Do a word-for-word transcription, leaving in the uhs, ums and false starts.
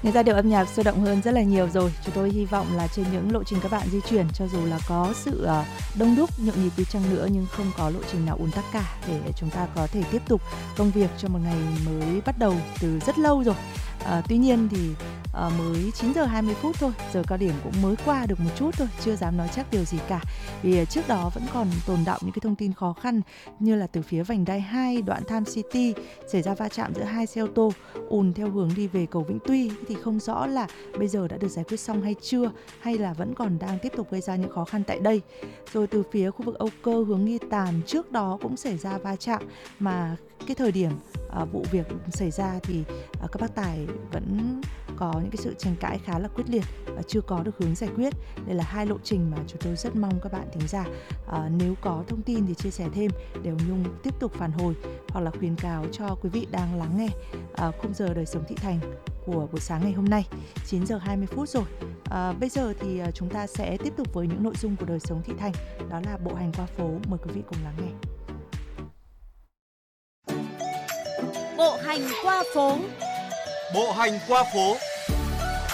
Nghe giai điệu âm nhạc sôi động hơn rất là nhiều rồi. Chúng tôi hy vọng là trên những lộ trình các bạn di chuyển, cho dù là có sự uh, đông đúc nhộn nhịp đi chăng nữa, nhưng không có lộ trình nào ùn tắc cả, để chúng ta có thể tiếp tục công việc cho một ngày mới bắt đầu từ rất lâu rồi. Uh, tuy nhiên thì uh, mới chín giờ hai mươi phút thôi, giờ cao điểm cũng mới qua được một chút thôi, chưa dám nói chắc điều gì cả. Vì trước đó vẫn còn tồn đọng những cái thông tin khó khăn, như là từ phía vành đai hai đoạn Tham City xảy ra va chạm giữa hai xe ô tô ùn theo hướng đi về cầu Vĩnh Tuy, thì không rõ là bây giờ đã được giải quyết xong hay chưa, hay là vẫn còn đang tiếp tục gây ra những khó khăn tại đây. Rồi từ phía khu vực Âu Cơ hướng Nghi Tàn trước đó cũng xảy ra va chạm, mà cái thời điểm uh, vụ việc xảy ra thì uh, các bác tài vẫn có những cái sự tranh cãi khá là quyết liệt và chưa có được hướng giải quyết. Đây là hai lộ trình mà chúng tôi rất mong các bạn thính giả uh, nếu có thông tin thì chia sẻ thêm để Hồng Nhung tiếp tục phản hồi hoặc là khuyến cáo cho quý vị đang lắng nghe uh, khung giờ Đời Sống Thị Thành của buổi sáng ngày hôm nay. Chín giờ hai mươi phút rồi. À, bây giờ thì chúng ta sẽ tiếp tục với những nội dung của Đời Sống Thị Thành, đó là bộ hành qua phố. Mời quý vị cùng lắng nghe. Bộ hành qua phố. Bộ hành qua phố.